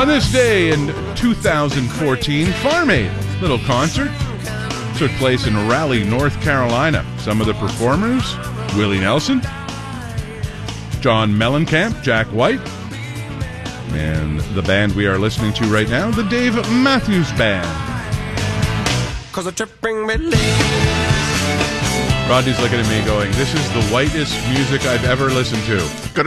On this day in 2014, Farm Aid little concert took place in Raleigh, North Carolina. Some of the performers: Willie Nelson, John Mellencamp, Jack White, and the band we are listening to right now, the Dave Matthews Band. Rodney's looking at me going, this is the whitest music I've ever listened to.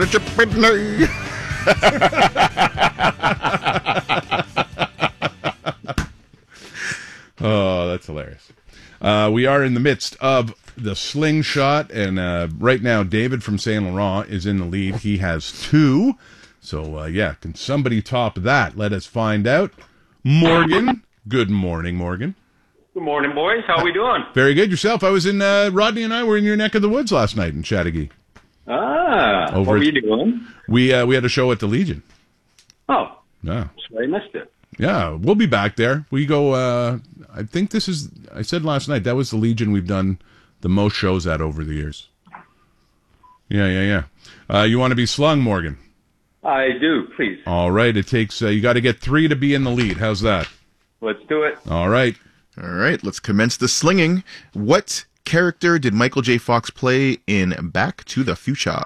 Oh, that's hilarious. We are in the midst of the slingshot, and right now David from Saint Laurent is in the lead. He has 2. So, can somebody top that? Let us find out. Morgan. Good morning, Morgan. Good morning, boys. How are we doing? Very good. Yourself? I was in, Rodney and I were in your neck of the woods last night in Chattagee. What were you doing? We had a show at the Legion. Oh. Yeah. Sorry, I missed it. Yeah, we'll be back there. We go, I think this is, I said last night, that was the Legion we've done the most shows at over the years. Yeah. You want to be slung, Morgan? I do, please. All right, it takes, you got to get 3 to be in the lead. How's that? Let's do it. All right. All right, let's commence the slinging. What character did Michael J. Fox play in Back to the Future?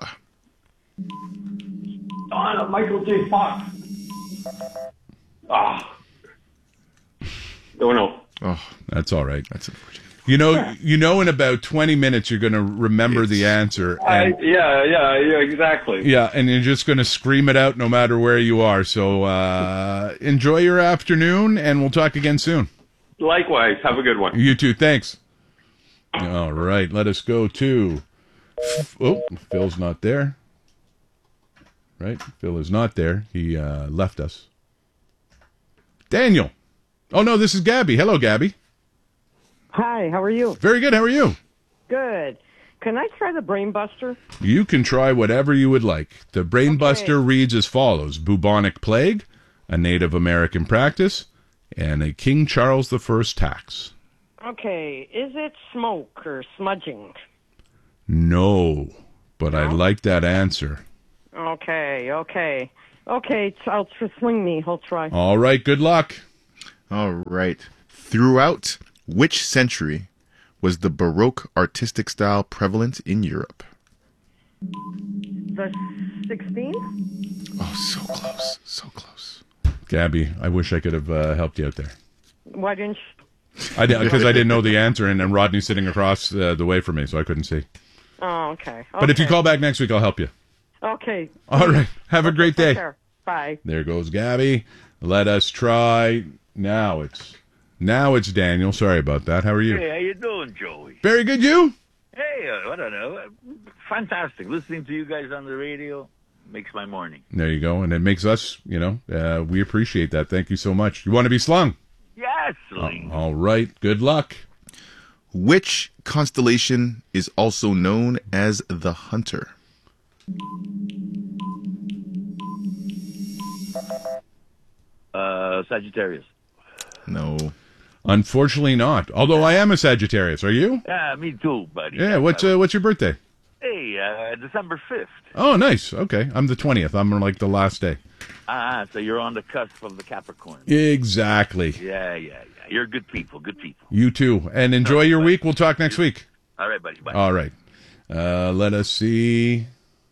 Michael J. Fox. Don't know. Oh, that's all right. That's unfortunate. You know, in about 20 minutes, you're going to remember the answer. And, yeah, exactly. Yeah, and you're just going to scream it out no matter where you are. So enjoy your afternoon, and we'll talk again soon. Likewise. Have a good one. You too. Thanks. All right, let us go to... Oh, Phil's not there. Right? Phil is not there. He left us. Daniel. Oh, no, this is Gabby. Hello, Gabby. Hi, how are you? Very good. How are you? Good. Can I try the Brain Buster? You can try whatever you would like. The Brain Buster reads as follows: bubonic plague, a Native American practice, and a King Charles I tax. Okay, is it smoke or smudging? No, but I like that answer. Okay, I'll swing me. I'll try. All right, good luck. All right. Throughout which century was the Baroque artistic style prevalent in Europe? The 16th? Oh, so close. So close. Gabby, I wish I could have helped you out there. Why didn't you? Because I didn't know the answer, and then Rodney's sitting across the way from me, so I couldn't see. Oh, okay. But if you call back next week, I'll help you. Okay. All right. Have a great day. Take care. Bye. There goes Gabby. Let us try. Now it's Daniel. Sorry about that. How are you? Hey, how you doing, Joey? Very good. You? Hey, I don't know. Fantastic. Listening to you guys on the radio makes my morning. There you go. And it makes us, we appreciate that. Thank you so much. You want to be slung? Yes, Sling. All right. Good luck. Which constellation is also known as the Hunter? Sagittarius. No. Unfortunately not. Although I am a Sagittarius. Are you? Yeah, me too, buddy. Yeah. What's your birthday? Hey, December 5th. Oh, nice. Okay. I'm the 20th. I'm like the last day. So you're on the cusp of the Capricorn. Exactly. Yeah. You're good people. You too. And enjoy your week. We'll talk next week. All right, buddy. Bye. All right. Let us see.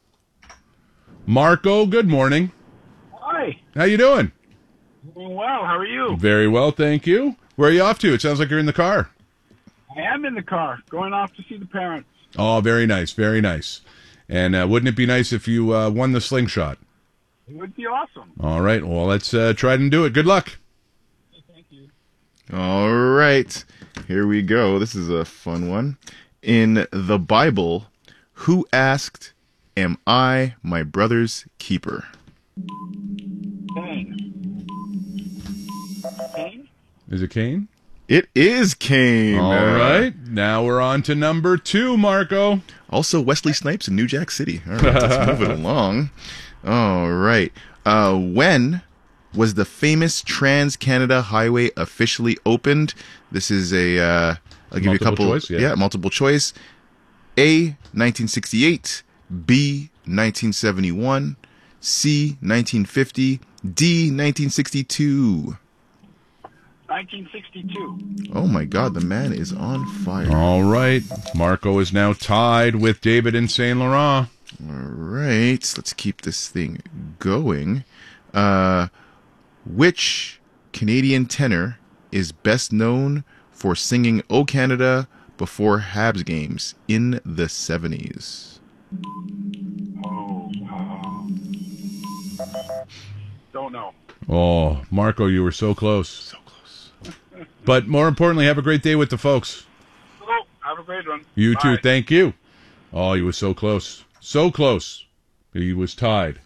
Marco, good morning. Hi. How you doing? Doing well. How are you? Very well, thank you. Where are you off to? It sounds like you're in the car. I am in the car, going off to see the parents. Oh, very nice, very nice. And wouldn't it be nice if you won the slingshot? It would be awesome. All right, well, let's try and do it. Good luck. Thank you. All right. Here we go. This is a fun one. In the Bible, who asked, "Am I my brother's keeper"? Cain. Is it Cain? It is Cain. All right. Now we're on to number 2, Marco. Also Wesley Snipes in New Jack City. All right, let's move it along. All right. When was the famous Trans-Canada Highway officially opened? This is I'll give you a couple. Choice, yeah. Multiple choice. A, 1968. B, 1971. C, 1950. D, 1962. 1962. Oh my God, the man is on fire. All right. Marco is now tied with David in Saint Laurent. All right, let's keep this thing going. Which Canadian tenor is best known for singing "O Canada" before Habs games in the 70s? Don't know. Oh, Marco, you were so close. So close. But more importantly, have a great day with the folks. Oh, have a great one. You Bye. too. Thank you. Oh, he was so close. So close. He was tied.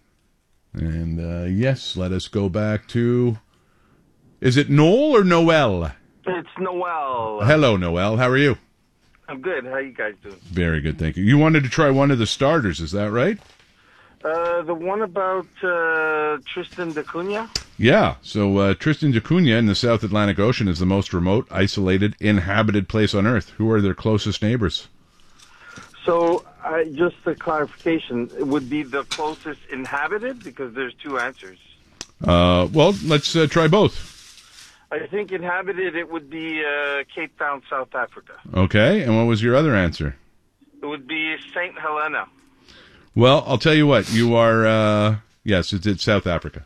And yes, let us go back to... Is it Noel or Noel? It's Noel. Hello, Noel. How are you? I'm good. How you guys doing? Very good, thank you. You wanted to try one of the starters, is that right? The one about Tristan da Cunha? Yeah. So Tristan da Cunha in the South Atlantic Ocean is the most remote, isolated, inhabited place on Earth. Who are their closest neighbors? So, just a clarification, it would be the closest inhabited? Because there's two answers. Well, let's try both. I think inhabited, it would be Cape Town, South Africa. Okay. And what was your other answer? It would be St. Helena. Well, I'll tell you what. You are, yes, it's South Africa.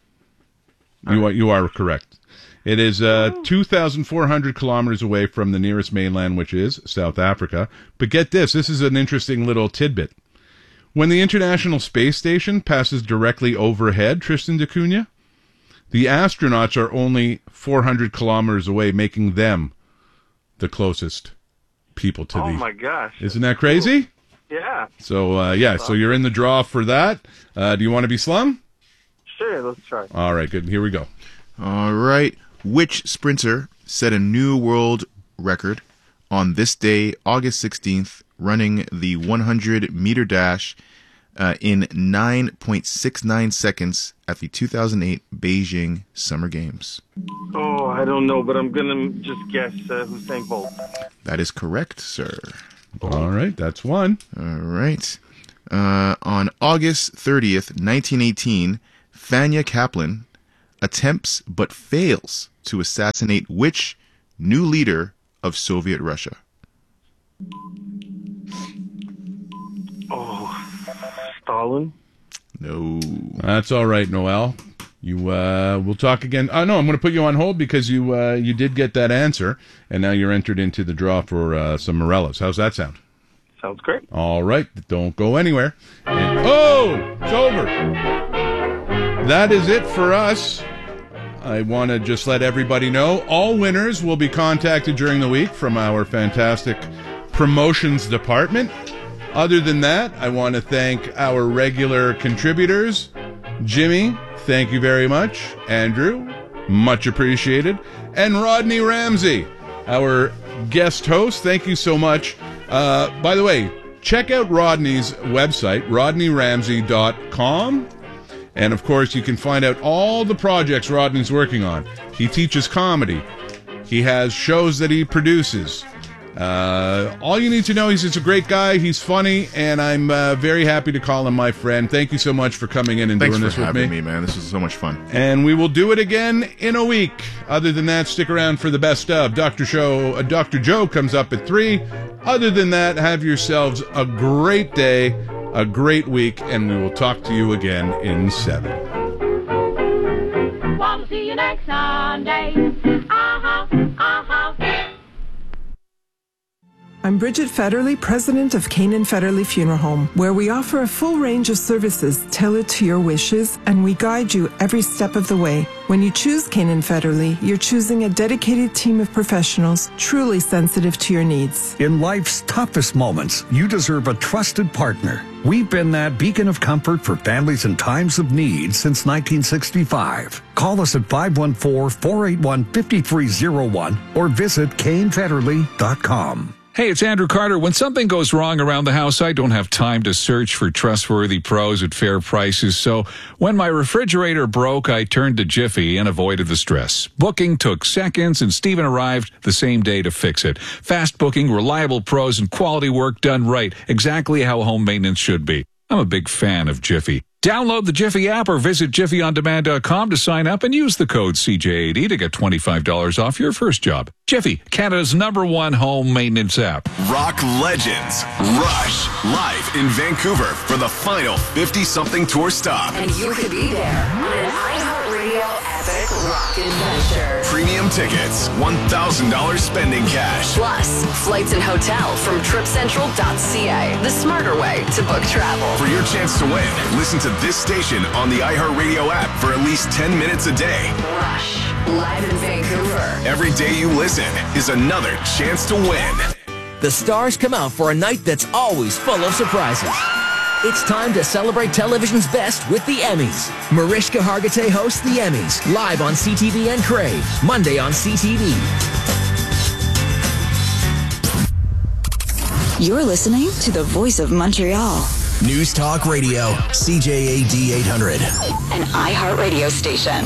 You are correct. It is 2,400 kilometers away from the nearest mainland, which is South Africa. But get this. This is an interesting little tidbit. When the International Space Station passes directly overhead Tristan da Cunha, the astronauts are only 400 kilometers away, making them the closest people to Oh, my gosh. Isn't that crazy? Cool. Yeah. So, so you're in the draw for that. Do you want to be slung? Sure, let's try. All right, good. Here we go. All right. Which sprinter set a new world record on this day, August 16th, running the 100-meter dash in 9.69 seconds at the 2008 Beijing Summer Games? Oh, I don't know, but I'm going to just guess Usain Bolt. That is correct, sir. All right, that's one. All right. On August 30th, 1918, Fania Kaplan attempts but fails to assassinate which new leader of Soviet Russia? Oh, Stalin? No. That's all right, Noel. You we'll talk again. Oh no, I'm going to put you on hold because you did get that answer, and now you're entered into the draw for some Morellas. How's that sound? Sounds great. All right, don't go anywhere. It's over. That is it for us. I want to just let everybody know all winners will be contacted during the week from our fantastic promotions department. Other than that, I want to thank our regular contributors. Jimmy, thank you very much. Andrew, much appreciated. And Rodney Ramsey, our guest host, thank you so much. By the way, check out Rodney's website, rodneyramsey.com. And, of course, you can find out all the projects Rodney's working on. He teaches comedy. He has shows that he produces. All you need to know is he's a great guy, he's funny, and I'm very happy to call him my friend. Thank you so much for coming in and doing this with me. Thanks for having me, man. This was so much fun. And we will do it again in a week. Other than that, stick around for the best of. Dr. Joe comes up at 3. Other than that, have yourselves a great day, a great week, and we will talk to you again in 7. Want to see you next Sunday. I'm Bridget Federley, president of Canaan Federley Funeral Home, where we offer a full range of services tailored to your wishes, and we guide you every step of the way. When you choose Canaan Federley, you're choosing a dedicated team of professionals truly sensitive to your needs. In life's toughest moments, you deserve a trusted partner. We've been that beacon of comfort for families in times of need since 1965. Call us at 514-481-5301 or visit CaneFederley.com. Hey, it's Andrew Carter. When something goes wrong around the house, I don't have time to search for trustworthy pros at fair prices. So when my refrigerator broke, I turned to Jiffy and avoided the stress. Booking took seconds, and Steven arrived the same day to fix it. Fast booking, reliable pros, and quality work done right. Exactly how home maintenance should be. I'm a big fan of Jiffy. Download the Jiffy app or visit jiffyondemand.com to sign up and use the code CJAD to get $25 off your first job. Jiffy, Canada's #1 home maintenance app. Rock legends Rush live in Vancouver for the final 50-something tour stop. And you could be there on an iHeartRadio epic rock adventure. Premium tickets, $1,000 spending cash. Plus, flights and hotel from tripcentral.ca, the smarter way to book travel. For your chance to win, listen to this station on the iHeartRadio app for at least 10 minutes a day. Rush, live in Vancouver. Every day you listen is another chance to win. The stars come out for a night that's always full of surprises. It's time to celebrate television's best with the Emmys. Mariska Hargitay hosts the Emmys, live on CTV and Crave, Monday on CTV. You're listening to the Voice of Montreal. News Talk Radio, CJAD 800. An iHeartRadio station.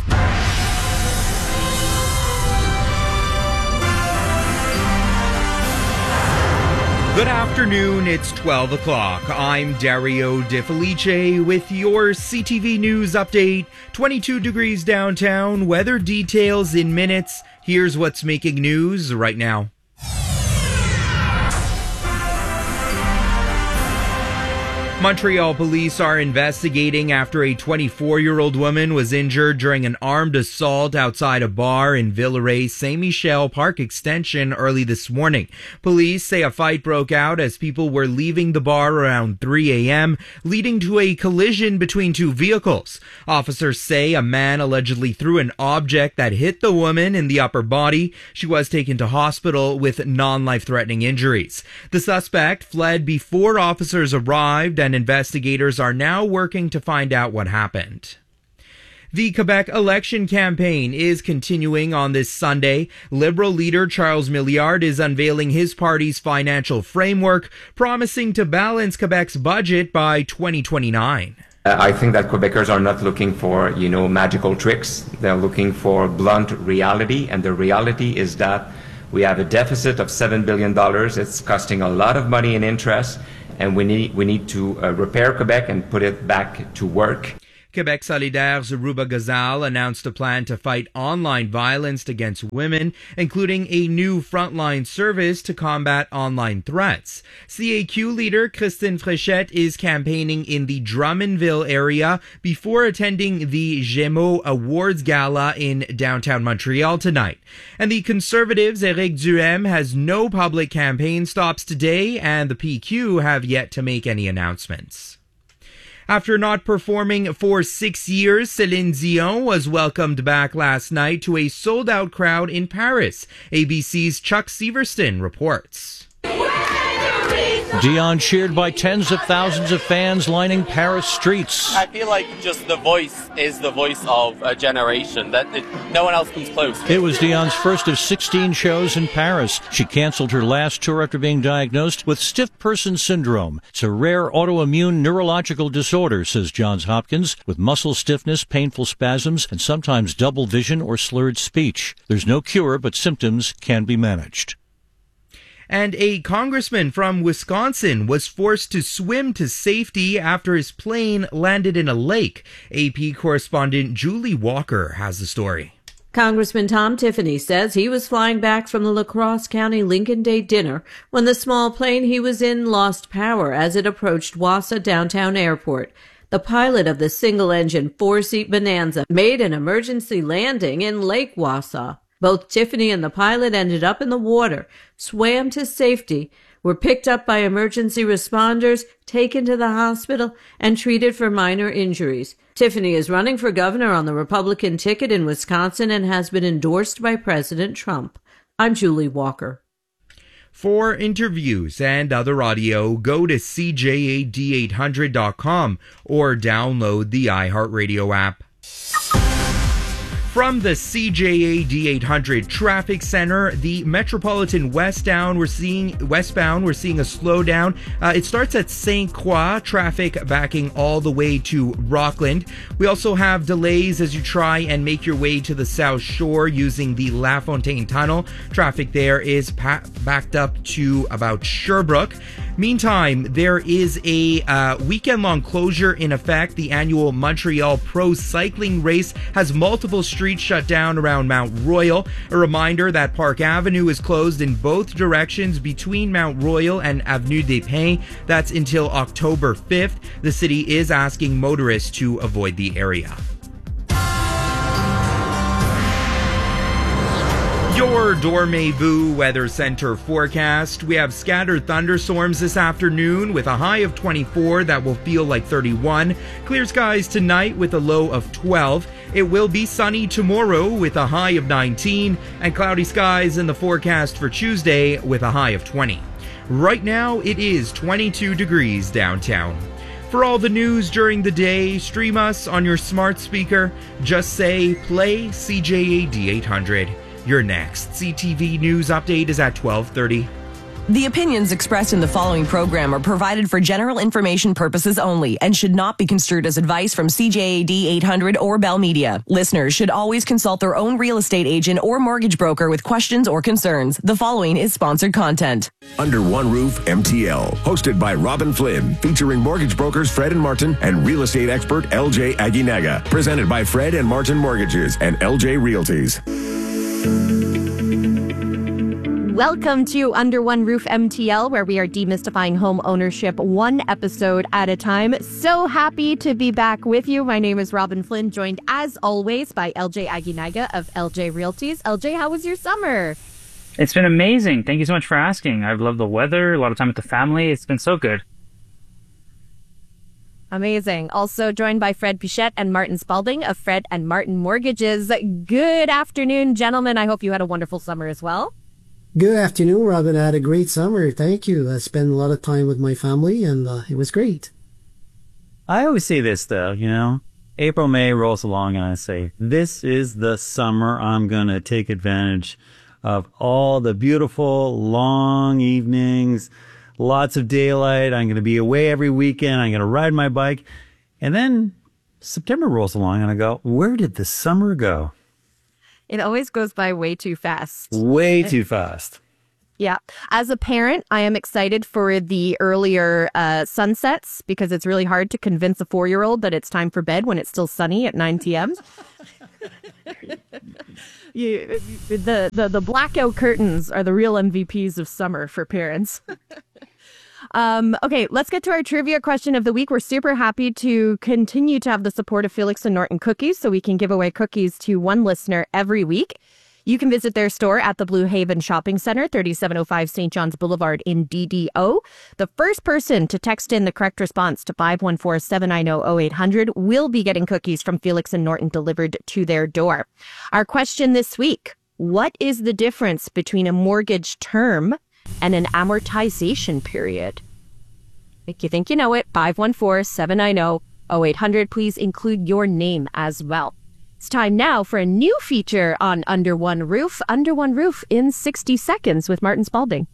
Good afternoon, it's 12 o'clock. I'm Dario De Felice with your CTV News update. 22 degrees downtown, weather details in minutes. Here's what's making news right now. Montreal police are investigating after a 24-year-old woman was injured during an armed assault outside a bar in Villeray Saint-Michel Park Extension early this morning. Police say a fight broke out as people were leaving the bar around 3 a.m., leading to a collision between two vehicles. Officers say a man allegedly threw an object that hit the woman in the upper body. She was taken to hospital with non-life-threatening injuries. The suspect fled before officers arrived, and investigators are now working to find out what happened. The Quebec election campaign is continuing on this Sunday. Liberal leader Charles Milliard is unveiling his party's financial framework, promising to balance Quebec's budget by 2029. I think that Quebecers are not looking for, magical tricks. They're looking for blunt reality, and the reality is that we have a deficit of $7 billion. It's costing a lot of money in interest. And we need to repair Quebec and put it back to work. Quebec Solidaire's Ruba Gazal announced a plan to fight online violence against women, including a new frontline service to combat online threats. CAQ leader Christine Fréchette is campaigning in the Drummondville area before attending the Gémeaux Awards Gala in downtown Montreal tonight. And the Conservatives' Éric Duhaime has no public campaign stops today, and the PQ have yet to make any announcements. After not performing for 6 years, Céline Dion was welcomed back last night to a sold-out crowd in Paris. ABC's Chuck Severston reports. Dion cheered by tens of thousands of fans lining Paris streets. I feel like just the voice is the voice of a generation. No one else comes close. It was Dion's first of 16 shows in Paris. She canceled her last tour after being diagnosed with stiff person syndrome. It's a rare autoimmune neurological disorder, says Johns Hopkins, with muscle stiffness, painful spasms, and sometimes double vision or slurred speech. There's no cure, but symptoms can be managed. And a congressman from Wisconsin was forced to swim to safety after his plane landed in a lake. AP correspondent Julie Walker has the story. Congressman Tom Tiffany says he was flying back from the La Crosse County Lincoln Day dinner when the small plane he was in lost power as it approached Wausau Downtown Airport. The pilot of the single-engine four-seat Bonanza made an emergency landing in Lake Wausau. Both Tiffany and the pilot ended up in the water, swam to safety, were picked up by emergency responders, taken to the hospital, and treated for minor injuries. Tiffany is running for governor on the Republican ticket in Wisconsin and has been endorsed by President Trump. I'm Julie Walker. For interviews and other audio, go to CJAD800.com or download the iHeartRadio app. From the CJAD 800 Traffic Center, the Metropolitan westbound, we're seeing a slowdown. It starts at St. Croix, traffic backing all the way to Rockland. We also have delays as you try and make your way to the South Shore using the LaFontaine Tunnel. Traffic there is backed up to about Sherbrooke. Meantime, there is a weekend-long closure in effect. The annual Montreal Pro Cycling Race has multiple streets shut down around Mount Royal. A reminder that Park Avenue is closed in both directions between Mount Royal and Avenue des Pins. That's until October 5th. The city is asking motorists to avoid the area. Your Dormez-vous Weather Center forecast. We have scattered thunderstorms this afternoon with a high of 24 that will feel like 31. Clear skies tonight with a low of 12. It will be sunny tomorrow with a high of 19. And cloudy skies in the forecast for Tuesday with a high of 20. Right now it is 22 degrees downtown. For all the news during the day, stream us on your smart speaker. Just say play CJAD 800. Your next CTV News update is at 12:30. The opinions expressed in the following program are provided for general information purposes only and should not be construed as advice from CJAD 800 or Bell Media. Listeners should always consult their own real estate agent or mortgage broker with questions or concerns. The following is sponsored content. Under One Roof MTL, hosted by Robin Flynn, featuring mortgage brokers Fred and Martin and real estate expert LJ Aguinaga. Presented by Fred and Martin Mortgages and LJ Realties. Welcome to Under One Roof MTL, where we are demystifying home ownership one episode at a time. So happy to be back with you. My name is Robin Flynn, joined as always by LJ Aguinaga of LJ Realties. LJ, how was your summer? It's been amazing. Thank you so much for asking. I've loved the weather, a lot of time with the family. It's been so good. Amazing. Also joined by Fred Pichette and Martin Spalding of Fred and Martin Mortgages. Good afternoon, gentlemen. I hope you had a wonderful summer as well. Good afternoon, Robin. I had a great summer. Thank you. I spent a lot of time with my family, and it was great. I always say this, though, April, May rolls along, and I say, this is the summer I'm going to take advantage of all the beautiful, long evenings, lots of daylight. I'm going to be away every weekend. I'm going to ride my bike. And then September rolls along, and I go, where did the summer go? It always goes by way too fast. Way too fast. Yeah. As a parent, I am excited for the earlier sunsets because it's really hard to convince a 4-year-old that it's time for bed when it's still sunny at 9 p.m. The blackout curtains are the real MVPs of summer for parents. Okay, let's get to our trivia question of the week. We're super happy to continue to have the support of Felix and Norton Cookies, so we can give away cookies to one listener every week. You can visit their store at the Blue Haven Shopping Center, 3705 St. John's Boulevard in DDO. The first person to text in the correct response to 514-790-0800 will be getting cookies from Felix and Norton delivered to their door. Our question this week: what is the difference between a mortgage term and an amortization period? If you think you know it, 514-790-0800. Please include your name as well. It's time now for a new feature on Under One Roof. Under One Roof in 60 seconds with Martin Spalding.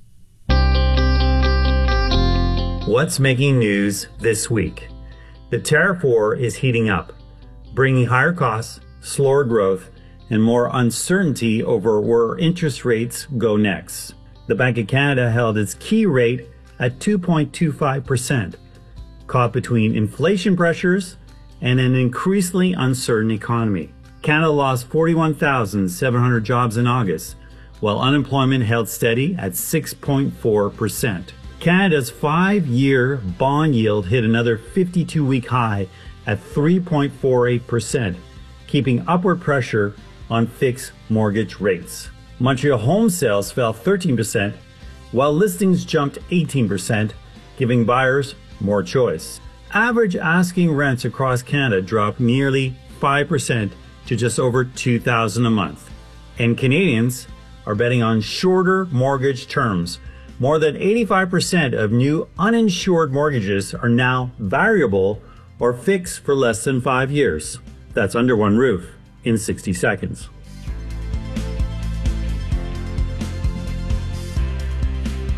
What's making news this week? The tariff war is heating up, bringing higher costs, slower growth, and more uncertainty over where interest rates go next. The Bank of Canada held its key rate at 2.25%, caught between inflation pressures and an increasingly uncertain economy. Canada lost 41,700 jobs in August, while unemployment held steady at 6.4%. Canada's 5-year bond yield hit another 52-week high at 3.48%, keeping upward pressure on fixed mortgage rates. Montreal home sales fell 13%, while listings jumped 18%, giving buyers more choice. Average asking rents across Canada dropped nearly 5% to just over $2,000 a month. And Canadians are betting on shorter mortgage terms. More than 85% of new uninsured mortgages are now variable or fixed for less than 5 years. That's Under One Roof in 60 seconds.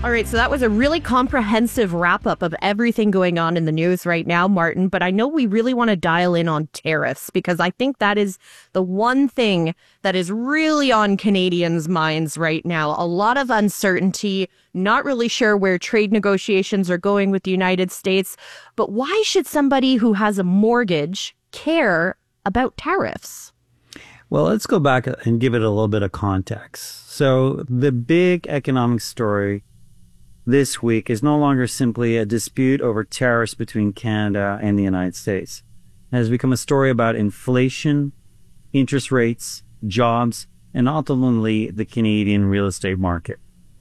All right, so that was a really comprehensive wrap-up of everything going on in the news right now, Martin, but I know we really want to dial in on tariffs because I think that is the one thing that is really on Canadians' minds right now. A lot of uncertainty, not really sure where trade negotiations are going with the United States, but why should somebody who has a mortgage care about tariffs? Well, let's go back and give it a little bit of context. So the big economic story this week is no longer simply a dispute over tariffs between Canada and the United States. It has become a story about inflation, interest rates, jobs, and ultimately the Canadian real estate market.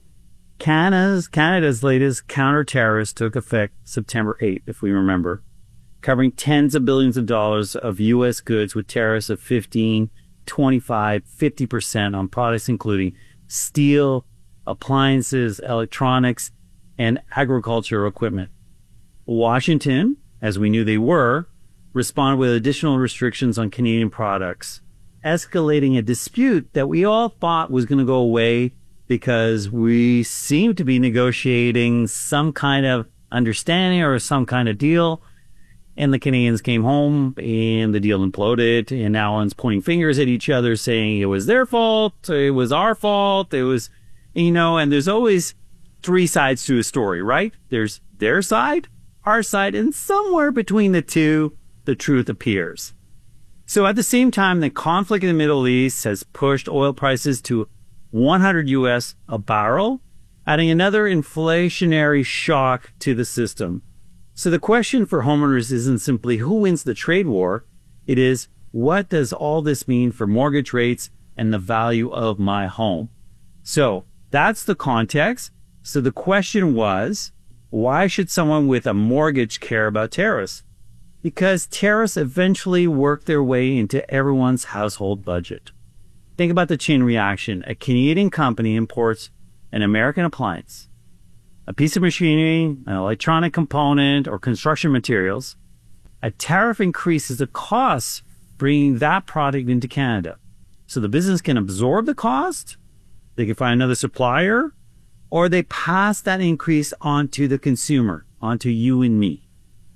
Canada's latest counter-tariffs took effect September 8th, if we remember, covering tens of billions of dollars of U.S. goods with tariffs of 15, 25, 50% on products including steel, appliances, electronics, and agricultural equipment. Washington, as we knew they were, responded with additional restrictions on Canadian products, escalating a dispute that we all thought was going to go away because we seemed to be negotiating some kind of understanding or some kind of deal. And the Canadians came home and the deal imploded, and now everyone's pointing fingers at each other saying it was their fault, it was our fault, it was, and there's always three sides to a story, right? There's their side, our side, and somewhere between the two, the truth appears. So at the same time, the conflict in the Middle East has pushed oil prices to 100 US a barrel, adding another inflationary shock to the system. So the question for homeowners isn't simply who wins the trade war. It is, what does all this mean for mortgage rates and the value of my home? So that's the context. So the question was, why should someone with a mortgage care about tariffs? Because tariffs eventually work their way into everyone's household budget. Think about the chain reaction. A Canadian company imports an American appliance, a piece of machinery, an electronic component, or construction materials. A tariff increases the costs bringing that product into Canada. So the business can absorb the cost, they can find another supplier, or they pass that increase on to the consumer, onto you and me.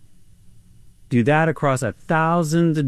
Do that across thousands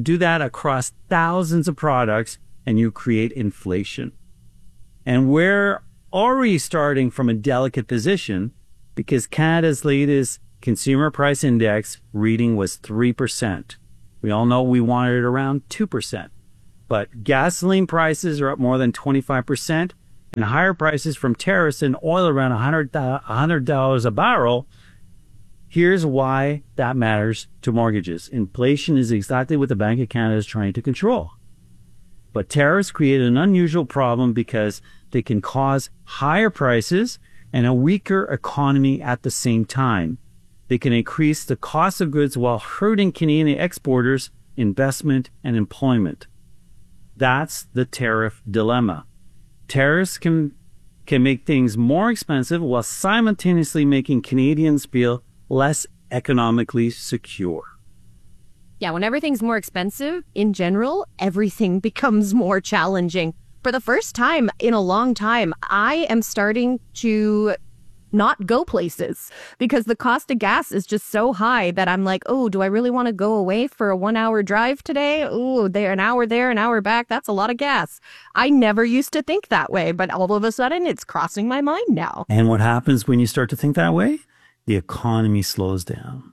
of products, and you create inflation. And we're already starting from a delicate position because Canada's latest consumer price index reading was 3%. We all know we wanted it around 2%. But gasoline prices are up more than 25%, and higher prices from tariffs and oil around $100 a barrel. Here's why that matters to mortgages. Inflation is exactly what the Bank of Canada is trying to control. But tariffs create an unusual problem because they can cause higher prices and a weaker economy at the same time. They can increase the cost of goods while hurting Canadian exporters, investment, and employment. That's the tariff dilemma. Tariffs can make things more expensive while simultaneously making Canadians feel less economically secure. Yeah, when everything's more expensive, in general, everything becomes more challenging. For the first time in a long time, I am starting to not go places because the cost of gas is just so high that I'm like, oh, do I really want to go away for a 1 hour drive today? Oh, an hour there, an hour back. That's a lot of gas. I never used to think that way, but all of a sudden it's crossing my mind now. And what happens when you start to think that way? The economy slows down.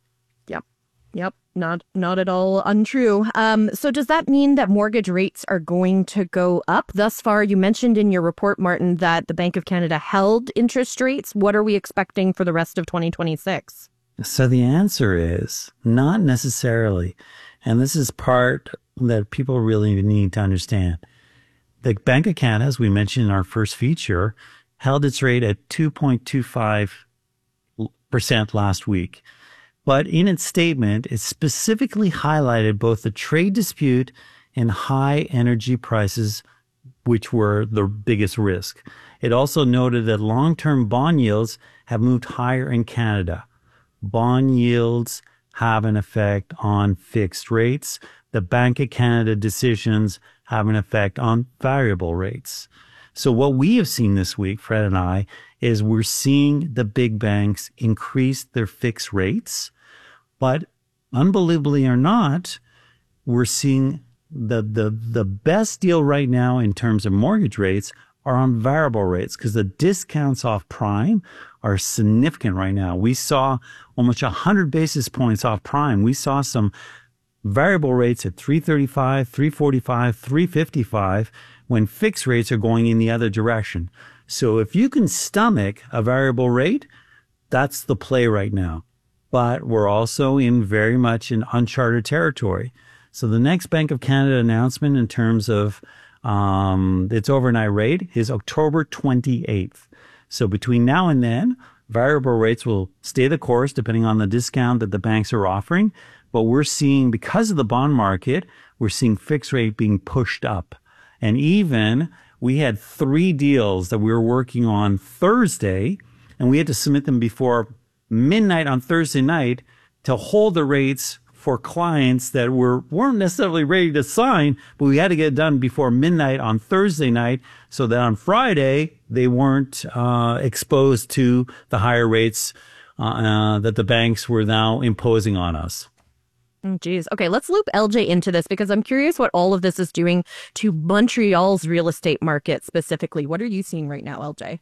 Yep. Not at all untrue. So does that mean that mortgage rates are going to go up? Thus far, you mentioned in your report, Martin, that the Bank of Canada held interest rates. What are we expecting for the rest of 2026? So the answer is not necessarily. And this is part that people really need to understand. The Bank of Canada, as we mentioned in our first feature, held its rate at 2.25% last week. But in its statement, it specifically highlighted both the trade dispute and high energy prices, which were the biggest risk. It also noted that long-term bond yields have moved higher in Canada. Bond yields have an effect on fixed rates. The Bank of Canada decisions have an effect on variable rates. So what we have seen this week, Fred and I, is we're seeing the big banks increase their fixed rates, but unbelievably or not, we're seeing the best deal right now in terms of mortgage rates are on variable rates because the discounts off prime are significant right now. We saw almost 100 basis points off prime. We saw some variable rates at 335, 345, 355 when fixed rates are going in the other direction. So if you can stomach a variable rate, that's the play right now. But we're also in very much in uncharted territory. So the next Bank of Canada announcement in terms of its overnight rate is October 28th. So between now and then, variable rates will stay the course depending on the discount that the banks are offering. But we're seeing, because of the bond market, we're seeing fixed rate being pushed up. And even we had 3 deals that we were working on Thursday, and we had to submit them before midnight on Thursday night to hold the rates for clients that weren't necessarily ready to sign, but we had to get it done before midnight on Thursday night so that on Friday they weren't exposed to the higher rates that the banks were now imposing on us. Geez. Okay, let's loop LJ into this because I'm curious what all of this is doing to Montreal's real estate market specifically. What are you seeing right now, LJ?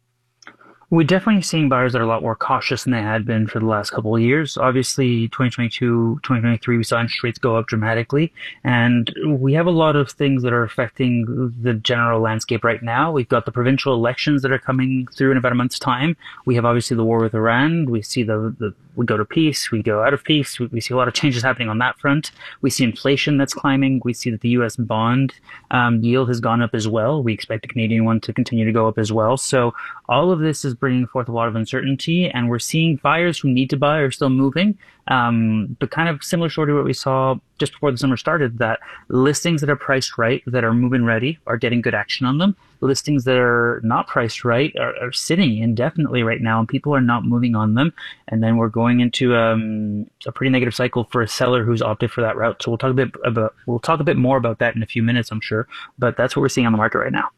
We're definitely seeing buyers that are a lot more cautious than they had been for the last couple of years. Obviously, 2022, 2023, we saw interest rates go up dramatically. And we have a lot of things that are affecting the general landscape right now. We've got the provincial elections that are coming through in about a month's time. We have obviously the war with Iran. We see we go to peace, we go out of peace. We see a lot of changes happening on that front. We see inflation that's climbing. We see that the U.S. bond yield has gone up as well. We expect the Canadian one to continue to go up as well. So all of this is bringing forth a lot of uncertainty, and we're seeing buyers who need to buy are still moving. But kind of similar story to what we saw just before the summer started, that listings that are priced right, that are move-in ready, are getting good action on them. Listings that are not priced right are sitting indefinitely right now, and people are not moving on them. And then we're going into a pretty negative cycle for a seller who's opted for that route. So we'll talk a bit more about that in a few minutes, I'm sure. But that's what we're seeing on the market right now.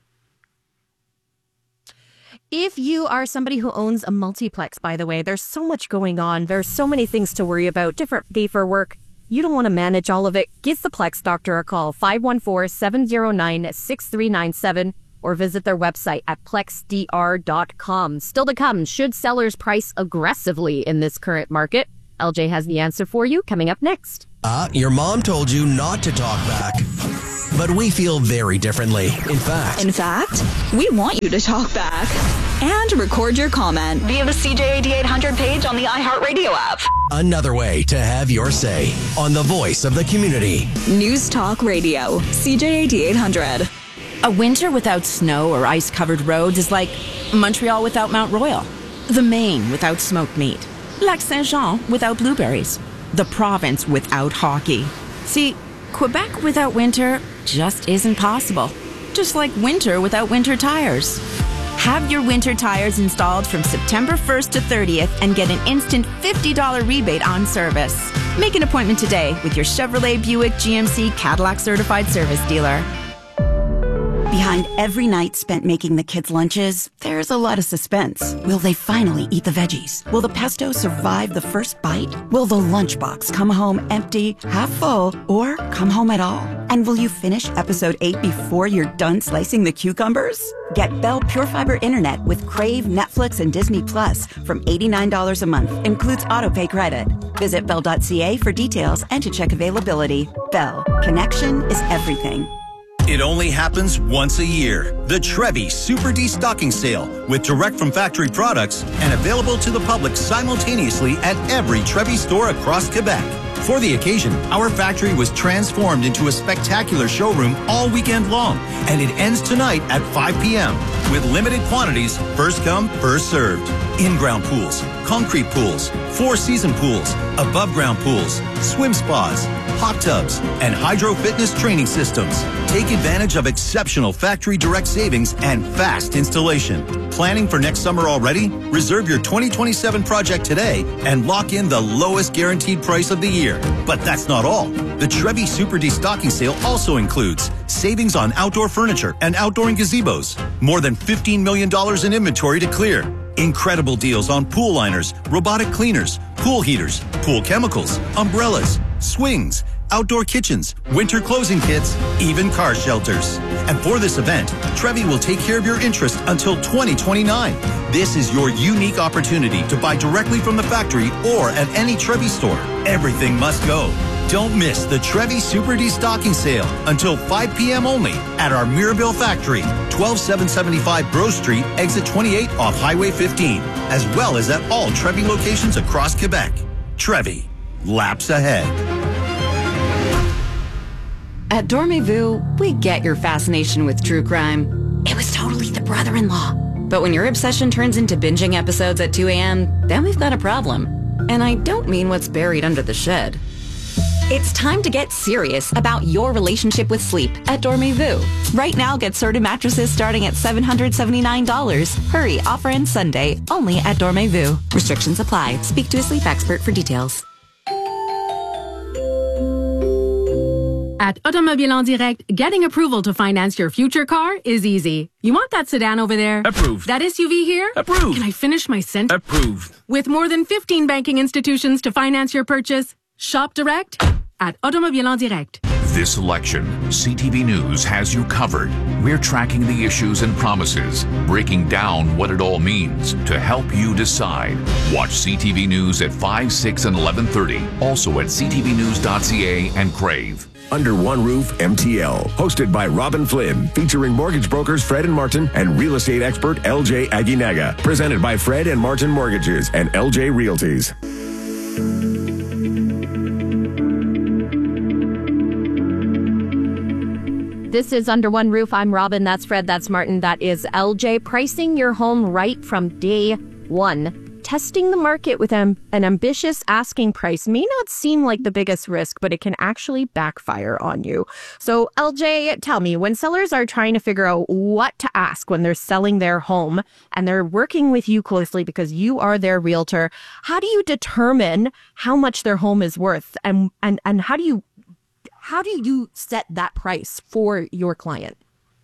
If you are somebody who owns a multiplex, by the way, there's so much going on. There's so many things to worry about, different day for work. You don't want to manage all of it. Give the Plex Doctor a call, 514-709-6397, or visit their website at plexdr.com. Still to come, should sellers price aggressively in this current market? LJ has the answer for you coming up next. Your mom told you not to talk back. But we feel very differently. In fact, we want you to talk back and record your comment via the CJAD 800 page on the iHeartRadio app. Another way to have your say on the voice of the community. News Talk Radio, CJAD 800. A winter without snow or ice-covered roads is like Montreal without Mount Royal, the Maine without smoked meat, Lac Saint-Jean without blueberries, the province without hockey. See, Quebec without winter just isn't possible. Just like winter without winter tires. Have your winter tires installed from September 1st to 30th and get an instant $50 rebate on service. Make an appointment today with your Chevrolet, Buick, GMC, Cadillac certified service dealer. Behind every night spent making the kids' lunches, there's a lot of suspense. Will they finally eat the veggies? Will the pesto survive the first bite? Will the lunchbox come home empty, half full, or come home at all? And will you finish episode 8 before you're done slicing the cucumbers? Get Bell Pure Fiber Internet with Crave, Netflix, and Disney Plus from $89 a month. Includes autopay credit. Visit Bell.ca for details and to check availability. Bell. Connection is everything. It only happens once a year. The Trevi Super Destocking Sale with direct from factory products and available to the public simultaneously at every Trevi store across Quebec. For the occasion, our factory was transformed into a spectacular showroom all weekend long, and it ends tonight at 5 p.m. with limited quantities, first come, first served. In-ground pools, concrete pools, four-season pools, above-ground pools, swim spas, hot tubs, and Hydro Fitness training systems. Take advantage of exceptional factory direct savings and fast installation. Planning for next summer already? Reserve your 2027 project today and lock in the lowest guaranteed price of the year. But that's not all. The Trevi Super Destocking Sale also includes savings on outdoor furniture and outdoor gazebos. More than $15 million in inventory to clear. Incredible deals on pool liners, robotic cleaners, pool heaters, pool chemicals, umbrellas, swings, outdoor kitchens, winter closing kits, even car shelters. And for this event, Trevi will take care of your interest until 2029. This is your unique opportunity to buy directly from the factory or at any Trevi store. Everything must go. Don't miss the Trevi Super Destocking Sale until 5 p.m. only at our Mirabel factory, 12775 Breaux Street, exit 28 off Highway 15, as well as at all Trevi locations across Quebec. Trevi, laps ahead. At Dormez-vous, we get your fascination with true crime. It was totally the brother-in-law. But when your obsession turns into binging episodes at 2 a.m., then we've got a problem. And I don't mean what's buried under the shed. It's time to get serious about your relationship with sleep at Dormez-vous. Right now, get Serta mattresses starting at $779. Hurry, offer ends Sunday, only at Dormez-vous. Restrictions apply. Speak to a sleep expert for details. At Automobile en Direct, getting approval to finance your future car is easy. You want that sedan over there? Approved. That SUV here? Approved. Can I finish my sentence? Approved. With more than 15 banking institutions to finance your purchase, shop direct at Automobile en Direct. This election, CTV News has you covered. We're tracking the issues and promises, breaking down what it all means to help you decide. Watch CTV News at 5, 6, and 11:30. Also at ctvnews.ca and Crave. Under One Roof MTL, hosted by Robin Flynn, featuring mortgage brokers Fred and Martin and real estate expert LJ Aguinaga. Presented by Fred and Martin Mortgages and LJ Realties. This is Under One Roof. I'm Robin. That's Fred. That's Martin. That is LJ. Pricing your home right from day one. Testing the market with an ambitious asking price may not seem like the biggest risk, but it can actually backfire on you. So, LJ, tell me, when sellers are trying to figure out what to ask when they're selling their home and they're working with you closely because you are their realtor, how do you determine how much their home is worth? And how do you set that price for your client?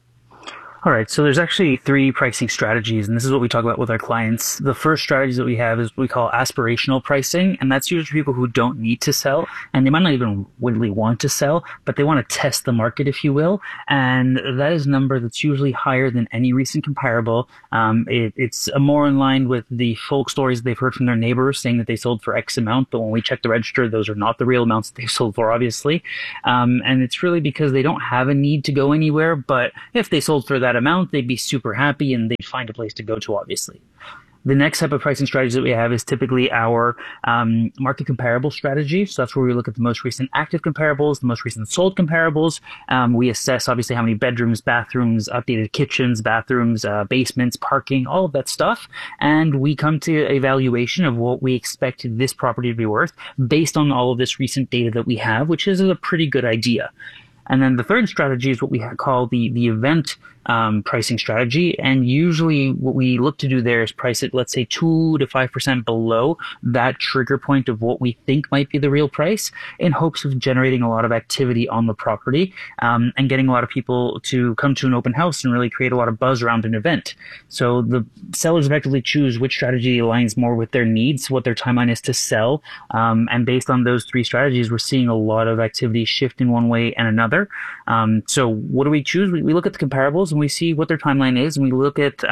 All right, so there's actually 3 pricing strategies, and this is what we talk about with our clients. The first strategy that we have is what we call aspirational pricing, and that's usually people who don't need to sell, and they might not even really want to sell, but they want to test the market, if you will, and that is a number that's usually higher than any recent comparable. It's more in line with the folk stories they've heard from their neighbors saying that they sold for X amount, but when we check the register, those are not the real amounts that they've sold for, obviously, and it's really because they don't have a need to go anywhere, but if they sold for that amount, they'd be super happy and they'd find a place to go to, obviously. The next type of pricing strategy that we have is typically our market comparable strategy. So that's where we look at the most recent active comparables, the most recent sold comparables. We assess, obviously, how many bedrooms, bathrooms, updated kitchens, bathrooms, basements, parking, all of that stuff. And we come to a valuation of what we expect this property to be worth based on all of this recent data that we have, which is a pretty good idea. And then the third strategy is what we call the event pricing strategy. And usually what we look to do there is price it, let's say 2 to 5% below that trigger point of what we think might be the real price, in hopes of generating a lot of activity on the property and getting a lot of people to come to an open house and really create a lot of buzz around an event. So the sellers effectively choose which strategy aligns more with their needs, what their timeline is to sell. And based on those 3 strategies, we're seeing a lot of activity shift in one way and another. So what do we choose? We look at the comparables and we see what their timeline is, and we look at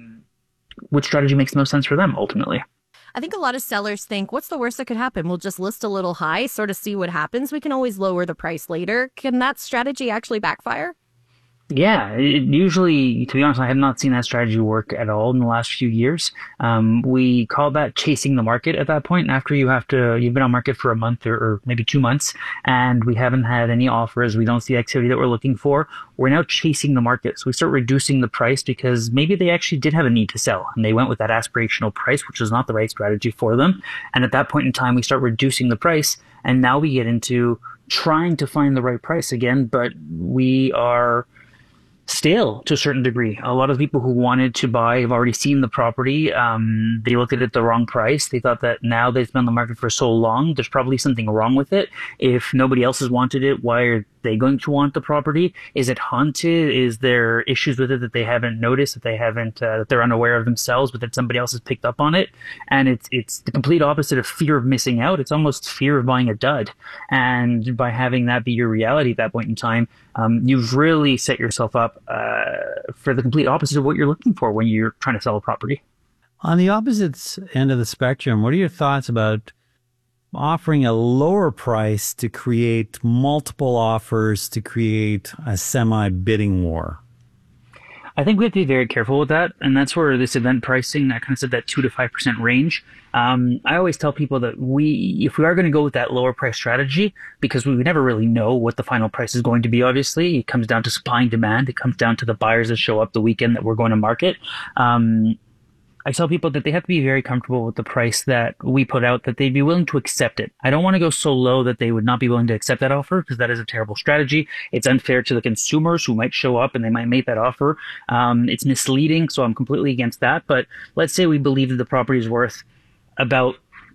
which strategy makes the most sense for them ultimately. I think a lot of sellers think, what's the worst that could happen? We'll just list a little high, sort of see what happens. We can always lower the price later. Can that strategy actually backfire? Yeah, usually, to be honest, I have not seen that strategy work at all in the last few years. We call that chasing the market at that point. After you've been on market for a month or maybe 2 months, and we haven't had any offers, we don't see activity that we're looking for, we're now chasing the market. So we start reducing the price because maybe they actually did have a need to sell, and they went with that aspirational price, which is not the right strategy for them. And at that point in time, we start reducing the price, and now we get into trying to find the right price again, but we are stale to a certain degree. A lot of people who wanted to buy have already seen the property. They looked at it at the wrong price. They thought that now that it's been on the market for so long, there's probably something wrong with it. If nobody else has wanted it, why are they going to want the property? Is it haunted? Is there issues with it that they haven't noticed, that they haven't, that they're unaware of themselves, but that somebody else has picked up on it? And it's the complete opposite of fear of missing out. It's almost fear of buying a dud. And by having that be your reality at that point in time, you've really set yourself up for the complete opposite of what you're looking for when you're trying to sell a property. On the opposite end of the spectrum, what are your thoughts about offering a lower price to create multiple offers, to create a semi-bidding war? I think we have to be very careful with that, and that's where this event pricing, I kind of said that 2 to 5% range. I always tell people that if we are going to go with that lower price strategy, because we never really know what the final price is going to be, obviously, it comes down to supply and demand. It comes down to the buyers that show up the weekend that we're going to market. I tell people that they have to be very comfortable with the price that we put out, that they'd be willing to accept it. I don't want to go so low that they would not be willing to accept that offer, because that is a terrible strategy. It's unfair to the consumers who might show up and they might make that offer. It's misleading, so I'm completely against that. But let's say we believe that the property is worth about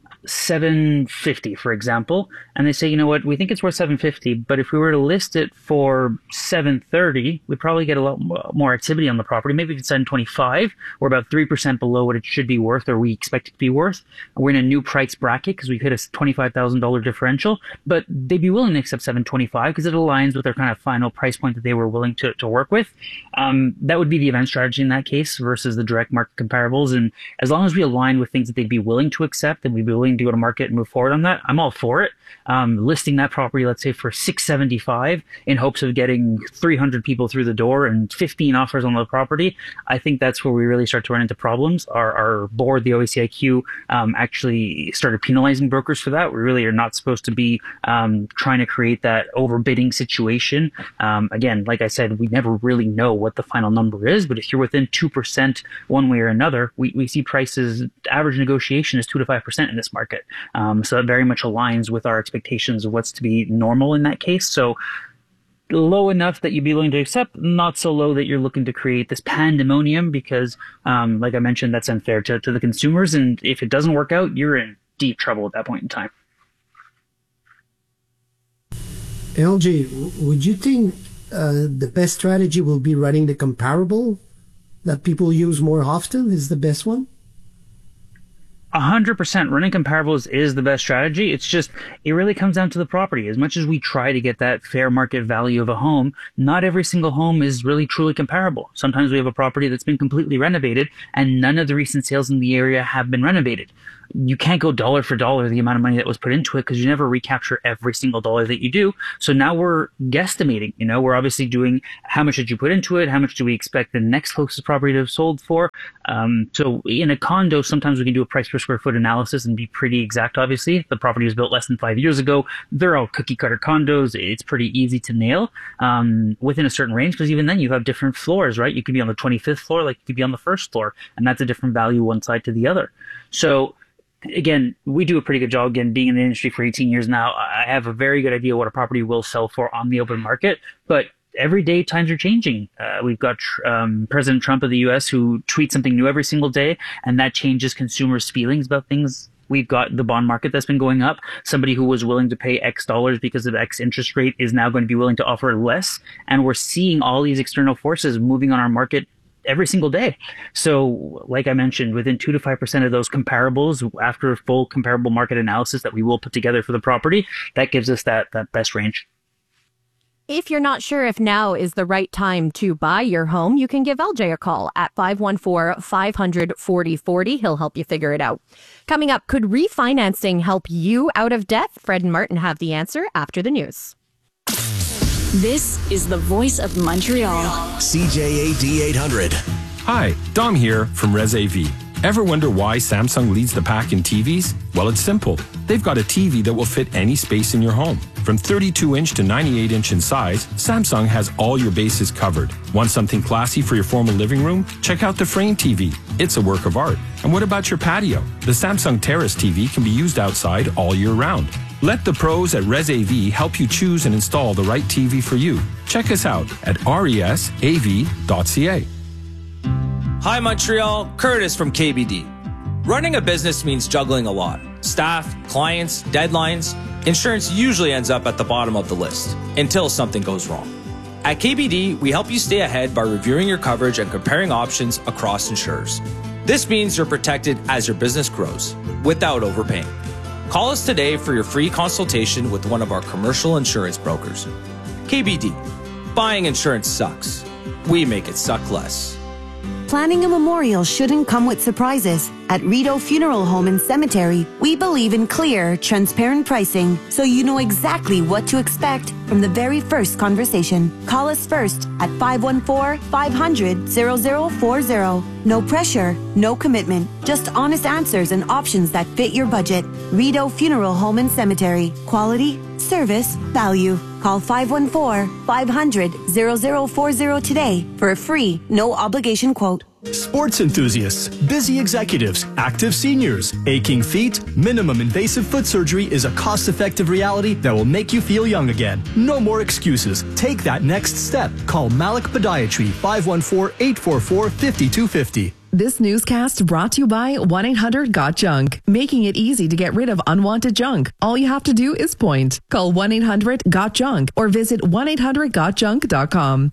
$750, for example, and they say, you know what, we think it's worth $750, but if we were to list it for $730, we'd probably get a lot more activity on the property. Maybe if it's $725, we're about 3% below what it should be worth, or we expect it to be worth. We're in a new price bracket because we've hit a $25,000 differential, but they'd be willing to accept $725 because it aligns with their kind of final price point that they were willing to work with. That would be the event strategy in that case versus the direct market comparables. And as long as we align with things that they'd be willing to accept and we'd be willing to go to market and move forward on that, I'm all for it. Listing that property, let's say, for $675 in hopes of getting 300 people through the door and 15 offers on the property, I think that's where we really start to run into problems. Our board, the OACIQ, actually started penalizing brokers for that. We really are not supposed to be trying to create that overbidding situation. Again, like I said, we never really know what the final number is, but if you're within 2% one way or another, we see prices, average negotiation is 2 to 5% in this market. So that very much aligns with our expectations of what's to be normal in that case. So low enough that you'd be willing to accept, not so low that you're looking to create this pandemonium, because like I mentioned, that's unfair to the consumers. And if it doesn't work out, you're in deep trouble at that point in time. LJ, would you think the best strategy will be running the comparable that people use more often is the best one? 100% running comparables is the best strategy. It's just, it really comes down to the property. As much as we try to get that fair market value of a home, not every single home is really truly comparable. Sometimes we have a property that's been completely renovated and none of the recent sales in the area have been renovated. You can't go dollar for dollar the amount of money that was put into it, because you never recapture every single dollar that you do. So now we're guesstimating, we're obviously doing how much did you put into it? How much do we expect the next closest property to have sold for? So in a condo, sometimes we can do a price per square foot analysis and be pretty exact. Obviously, if the property was built less than 5 years ago, they're all cookie cutter condos. It's pretty easy to nail within a certain range, because even then you have different floors, right? You could be on the 25th floor, like you could be on the first floor, and that's a different value one side to the other. So again, we do a pretty good job, again, being in the industry for 18 years now. I have a very good idea what a property will sell for on the open market, but every day times are changing. We've got President Trump of the US who tweets something new every single day, and that changes consumers' feelings about things. We've got the bond market that's been going up. Somebody who was willing to pay X dollars because of X interest rate is now going to be willing to offer less. And we're seeing all these external forces moving on our market every single day. So like I mentioned, within 2 to 5% of those comparables, after a full comparable market analysis that we will put together for the property, that gives us that best range. If you're not sure if now is the right time to buy your home, you can give LJ a call at 514-500-4040. He'll help you figure it out. Coming up, could refinancing help you out of debt? Fred and Martin have the answer after the news. This is the voice of Montreal. CJAD 800. Hi, Dom here from Res AV. Ever wonder why Samsung leads the pack in TVs? Well, it's simple. They've got a TV that will fit any space in your home. From 32-inch to 98-inch in size, Samsung has all your bases covered. Want something classy for your formal living room? Check out the Frame TV. It's a work of art. And what about your patio? The Samsung Terrace TV can be used outside all year round. Let the pros at ResAV help you choose and install the right TV for you. Check us out at resav.ca. Hi Montreal, Curtis from KBD. Running a business means juggling a lot. Staff, clients, deadlines. Insurance usually ends up at the bottom of the list until something goes wrong. At KBD, we help you stay ahead by reviewing your coverage and comparing options across insurers. This means you're protected as your business grows without overpaying. Call us today for your free consultation with one of our commercial insurance brokers. KBD. Buying insurance sucks. We make it suck less. Planning a memorial shouldn't come with surprises. At Rideau Funeral Home and Cemetery, we believe in clear, transparent pricing so you know exactly what to expect from the very first conversation. Call us first at 514-500-0040. No pressure, no commitment, just honest answers and options that fit your budget. Rideau Funeral Home and Cemetery. Quality, service, value. Call 514-500-0040 today for a free, no obligation quote. Sports enthusiasts, busy executives, active seniors, aching feet, minimum invasive foot surgery is a cost-effective reality that will make you feel young again. No more excuses. Take that next step. Call Malik Podiatry 514-844-5250. This newscast brought to you by 1-800-GOT-JUNK, making it easy to get rid of unwanted junk. All you have to do is point. Call 1-800-GOT-JUNK or visit 1-800-GOTJUNK.com.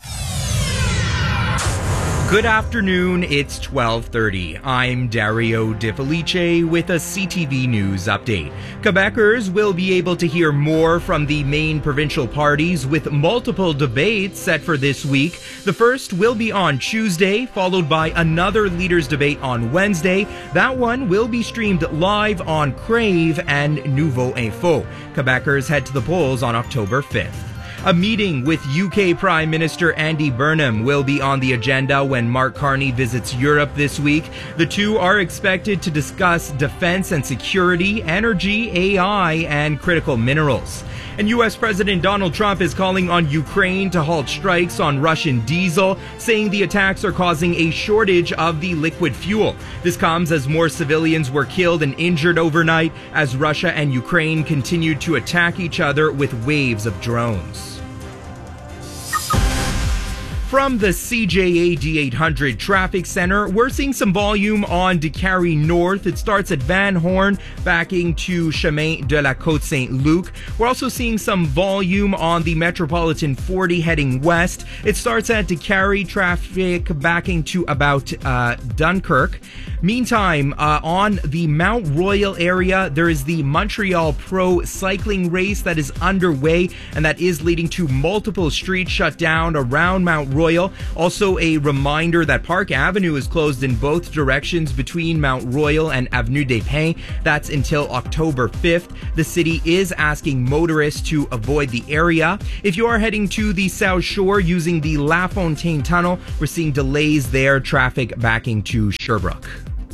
Good afternoon, it's 12:30. I'm Dario Di Felice with a CTV News update. Quebecers will be able to hear more from the main provincial parties with multiple debates set for this week. The first will be on Tuesday, followed by another leaders debate on Wednesday. That one will be streamed live on Crave and Nouveau Info. Quebecers head to the polls on October 5th. A meeting with UK Prime Minister Andy Burnham will be on the agenda when Mark Carney visits Europe this week. The two are expected to discuss defense and security, energy, AI, and critical minerals. And U.S. President Donald Trump is calling on Ukraine to halt strikes on Russian diesel, saying the attacks are causing a shortage of the liquid fuel. This comes as more civilians were killed and injured overnight as Russia and Ukraine continued to attack each other with waves of drones. From the CJAD 800 Traffic Center, we're seeing some volume on Décarie North. It starts at Van Horn, backing to Chemin de la Côte Saint-Luc. We're also seeing some volume on the Metropolitan 40 heading west. It starts at Décarie, traffic backing to about Dunkirk. Meantime, on the Mount Royal area, there is the Montreal Pro cycling race that is underway, and that is leading to multiple streets shut down around Mount Royal. Also, a reminder that Park Avenue is closed in both directions between Mount Royal and Avenue des Pins. That's until October 5th. The city is asking motorists to avoid the area. If you are heading to the South Shore using the La Fontaine Tunnel, we're seeing delays there, traffic backing to Sherbrooke.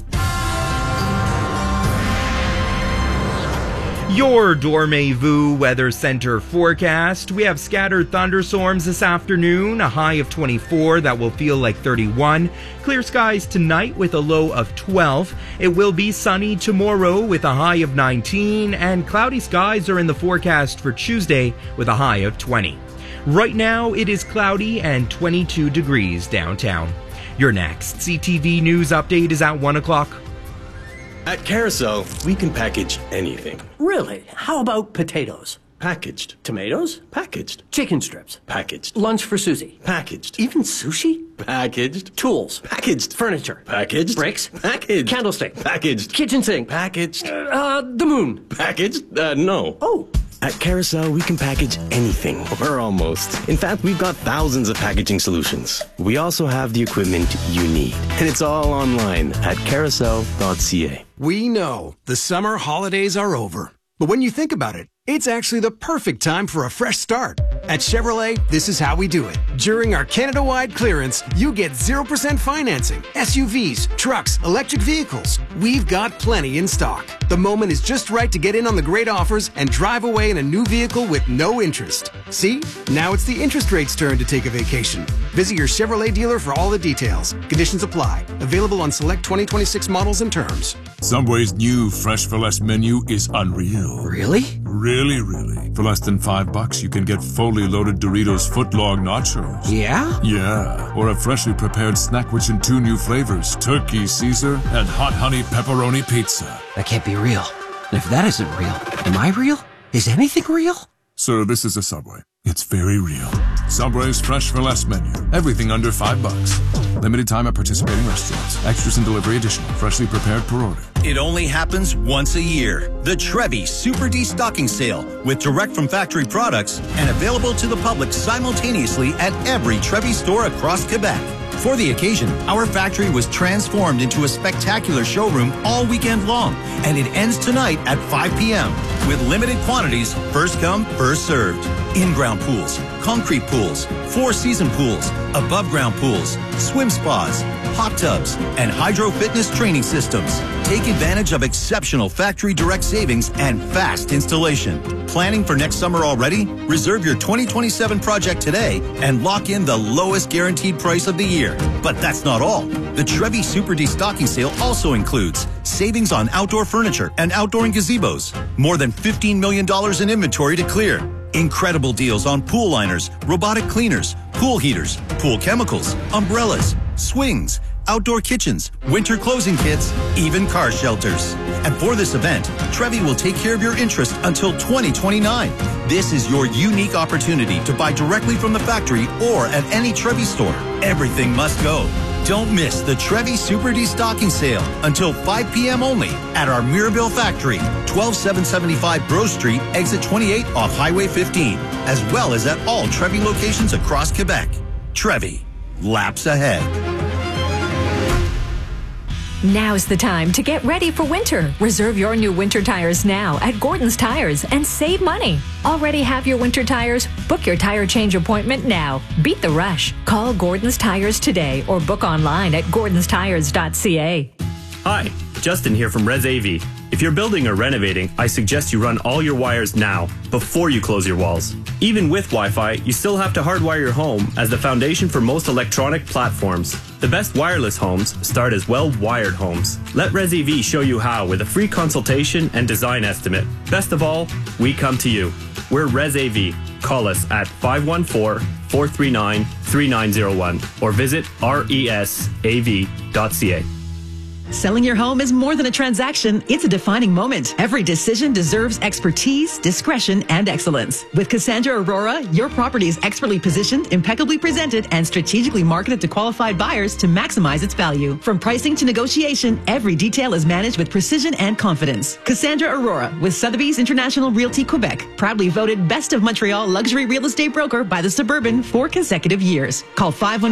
Your Dormez-vous Weather Center forecast. We have scattered thunderstorms this afternoon, a high of 24 that will feel like 31. Clear skies tonight with a low of 12. It will be sunny tomorrow with a high of 19, and cloudy skies are in the forecast for Tuesday with a high of 20. Right now it is cloudy and 22 degrees downtown. Your next CTV News update is at 1 o'clock. At Carousel, we can package anything. Really? How about potatoes? Packaged. Tomatoes? Packaged. Chicken strips? Packaged. Lunch for Susie? Packaged. Even sushi? Packaged. Tools? Packaged. Furniture? Packaged. Bricks? Packaged. Candlestick? Packaged. Kitchen sink? Packaged. The moon? Packaged? No. Oh. At Carousel, we can package anything, or almost. In fact, we've got thousands of packaging solutions. We also have the equipment you need, and it's all online at carousel.ca. We know the summer holidays are over, but when you think about it, it's actually the perfect time for a fresh start. At Chevrolet, this is how we do it. During our Canada-wide clearance, you get 0% financing, SUVs, trucks, electric vehicles. We've got plenty in stock. The moment is just right to get in on the great offers and drive away in a new vehicle with no interest. See? Now it's the interest rate's turn to take a vacation. Visit your Chevrolet dealer for all the details. Conditions apply. Available on select 2026 models and terms. Subway's new Fresh for Less menu is unreal. Really? Really? For less than $5, you can get fully loaded Doritos Footlong Nachos. Yeah? Yeah. Or a freshly prepared snack rich in 2 new flavors, Turkey Caesar and Hot Honey Pepperoni Pizza. That can't be real. And if that isn't real, am I real? Is anything real? Sir, this is a Subway. It's very real. Subway's Fresh for Less menu. Everything under $5. Limited time at participating restaurants. Extras and delivery additional. Freshly prepared per order. It only happens once a year. The Trevi Super Destocking Sale with direct from factory products and available to the public simultaneously at every Trevi store across Quebec. For the occasion, our factory was transformed into a spectacular showroom all weekend long, and it ends tonight at 5 p.m. with limited quantities, first come, first served. In-ground pools, concrete pools, 4-season pools, above-ground pools, swim spas, hot tubs, and hydro fitness training systems. Take advantage of exceptional factory direct savings and fast installation. Planning for next summer already? Reserve your 2027 project today and lock in the lowest guaranteed price of the year. But that's not all. The Trevi Super Destocking Sale also includes savings on outdoor furniture and outdoor gazebos. More than $15 million in inventory to clear. Incredible deals on pool liners, robotic cleaners, pool heaters, pool chemicals, umbrellas, swings, outdoor kitchens, winter closing kits, even car shelters. And for this event, Trevi will take care of your interest until 2029. This is your unique opportunity to buy directly from the factory or at any Trevi store. Everything must go. Don't miss the Trevi Super Destocking Sale until 5 p.m. only at our Mirabel factory, 12775 Grove Street, exit 28 off Highway 15, as well as at all Trevi locations across Quebec. Trevi, laps ahead. Now's the time to get ready for winter. Reserve your new winter tires now at Gordon's Tires and save money. Already have your winter tires? Book your tire change appointment now. Beat the rush. Call Gordon's Tires today or book online at gordonstires.ca. Hi, Justin here from Res AV. If you're building or renovating, I suggest you run all your wires now, before you close your walls. Even with Wi-Fi, you still have to hardwire your home as the foundation for most electronic platforms. The best wireless homes start as well-wired homes. Let Res AV show you how with a free consultation and design estimate. Best of all, we come to you. We're Res AV. Call us at 514-439-3901 or visit resav.ca. Selling your home is more than a transaction, it's a defining moment. Every decision deserves expertise, discretion, and excellence. With Cassandra Aurora, your property is expertly positioned, impeccably presented, and strategically marketed to qualified buyers to maximize its value. From pricing to negotiation, every detail is managed with precision and confidence. Cassandra Aurora with Sotheby's International Realty Quebec, proudly voted Best of Montreal Luxury Real Estate Broker by The Suburban 4 consecutive years. Call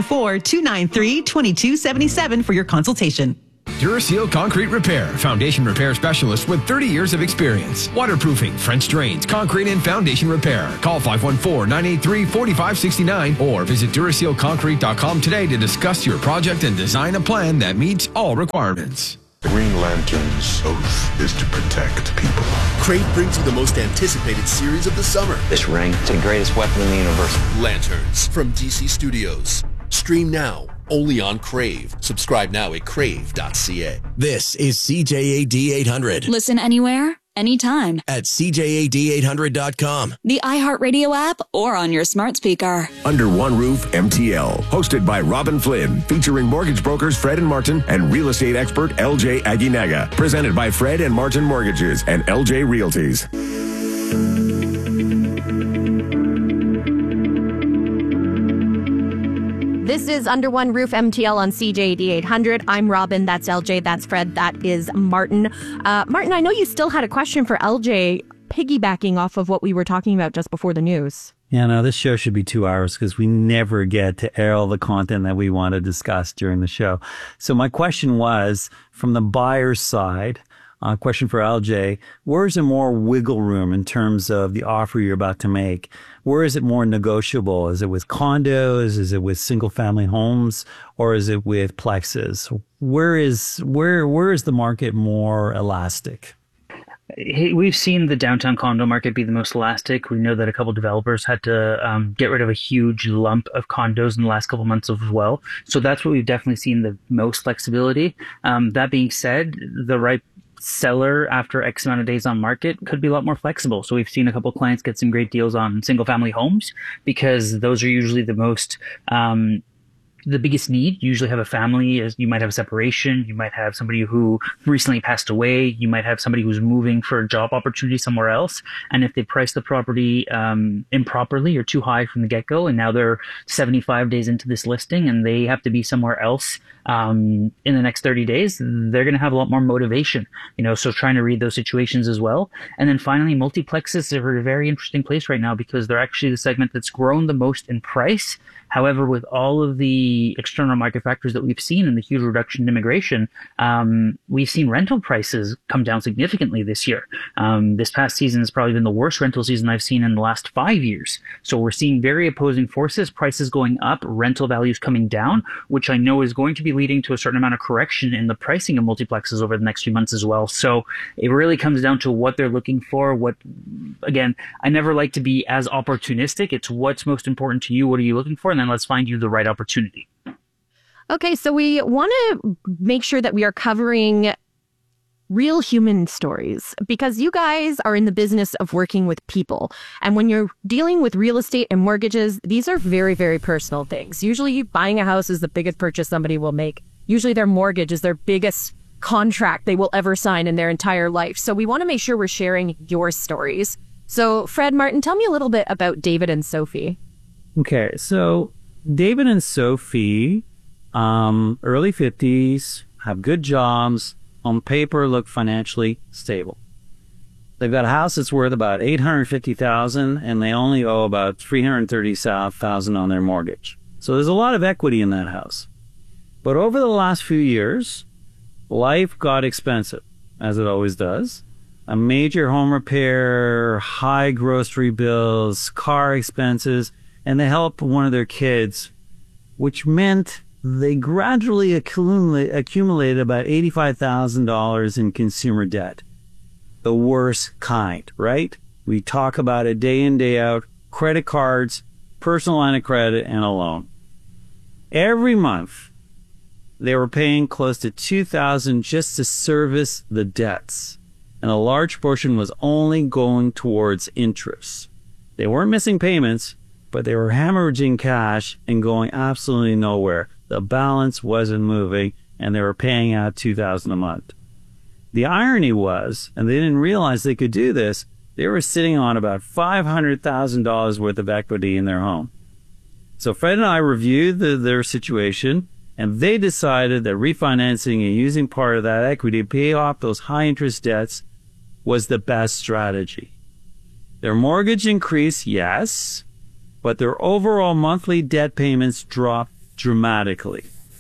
514-293-2277 for your consultation. Duraseal Concrete Repair, foundation repair specialist with 30 years of experience. Waterproofing, French drains, concrete and foundation repair. Call 514-983-4569 or visit DurasealConcrete.com today to discuss your project and design a plan that meets all requirements. The Green Lantern's oath is to protect people. Crave brings you the most anticipated series of the summer. This ring is the greatest weapon in the universe. Lanterns from DC Studios. Stream now, only on Crave. Subscribe now at crave.ca. This is CJAD 800. Listen anywhere, anytime. At CJAD800.com. The iHeartRadio app or on your smart speaker. Under One Roof MTL. Hosted by Robin Flynn. Featuring mortgage brokers Fred and Martin and real estate expert LJ Aguinaga. Presented by Fred and Martin Mortgages and LJ Realties. This is Under One Roof MTL on CJAD 800. I'm Robin. That's LJ. That's Fred. That is Martin. Martin, I know you still had a question for LJ, piggybacking off of what we were talking about just before the news. Yeah, no, this show should be 2 hours because we never get to air all the content that we want to discuss during the show. So my question was, from the buyer's side, question for LJ, where is there more wiggle room in terms of the offer you're about to make? Where is it more negotiable? Is it with condos? Is it with single family homes? Or is it with plexes? Where is the market more elastic? Hey, we've seen the downtown condo market be the most elastic. We know that a couple of developers had to get rid of a huge lump of condos in the last couple of months as well. So that's what we've definitely seen the most flexibility. That being said, the right seller after X amount of days on market could be a lot more flexible. So we've seen a couple of clients get some great deals on single family homes because those are usually the most, the biggest need. You usually have a family, as you might have a separation, you might have somebody who recently passed away, you might have somebody who's moving for a job opportunity somewhere else. And if they price the property improperly or too high from the get-go, and now they're 75 days into this listing and they have to be somewhere else in the next 30 days, they're going to have a lot more motivation, so trying to read those situations as well. And then finally, multiplexes are a very interesting place right now because they're actually the segment that's grown the most in price. However, with all of the external market factors that we've seen and the huge reduction in immigration, we've seen rental prices come down significantly this year. This past season has probably been the worst rental season I've seen in the last 5 years. So we're seeing very opposing forces, prices going up, rental values coming down, which I know is going to be leading to a certain amount of correction in the pricing of multiplexes over the next few months as well. So it really comes down to what they're looking for. Again, I never like to be as opportunistic. It's what's most important to you. What are you looking for? And then let's find you the right opportunity. Okay, so we want to make sure that we are covering real human stories because you guys are in the business of working with people. And when you're dealing with real estate and mortgages, these are very, very personal things. Usually buying a house is the biggest purchase somebody will make. Usually their mortgage is their biggest contract they will ever sign in their entire life. So we want to make sure we're sharing your stories. So Fred, Martin, tell me a little bit about David and Sophie. Okay, so David and Sophie, early 50s, have good jobs, on paper look financially stable. They've got a house that's worth about $850,000 and they only owe about $330,000 on their mortgage. So there's a lot of equity in that house. But over the last few years, life got expensive, as it always does. A major home repair, high grocery bills, car expenses, and the help of one of their kids, which meant they gradually accumulated about $85,000 in consumer debt. The worst kind, right? We talk about it day in, day out. Credit cards, personal line of credit, and a loan. Every month, they were paying close to $2,000 just to service the debts. And a large portion was only going towards interest. They weren't missing payments, but they were hemorrhaging cash and going absolutely nowhere. The balance wasn't moving, and they were paying out $2,000 a month. The irony was, and they didn't realize they could do this, they were sitting on about $500,000 worth of equity in their home. So Fred and I reviewed their situation, and they decided that refinancing and using part of that equity to pay off those high-interest debts was the best strategy. Their mortgage increased, yes, but their overall monthly debt payments dropped dramatically.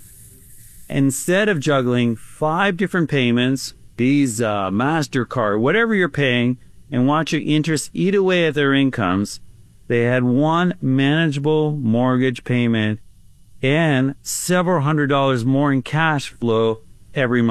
Instead of juggling 5 different payments, Visa, MasterCard, whatever you're paying, and watching interest eat away at their incomes, they had one manageable mortgage payment and several $100s more in cash flow every month.